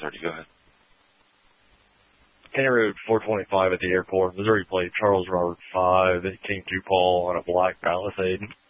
430. Go ahead. County Road 425 at the airport. Missouri plate Charles Robert 5. It came to Paul on a black Palisade.